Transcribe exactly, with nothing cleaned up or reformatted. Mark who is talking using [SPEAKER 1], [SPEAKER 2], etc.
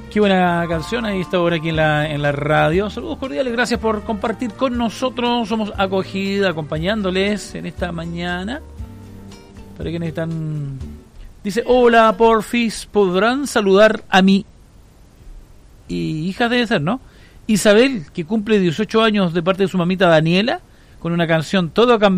[SPEAKER 1] Qué buena canción ahí está ahora aquí en la, en la radio. Saludos cordiales, gracias por compartir con nosotros. Somos acogida, acompañándoles en esta mañana. Para quienes están... Dice, hola, porfis, ¿podrán saludar a mi y hija debe ser, ¿no? Isabel, que cumple dieciocho años de parte de su mamita Daniela, con una canción Todo ha cambiado.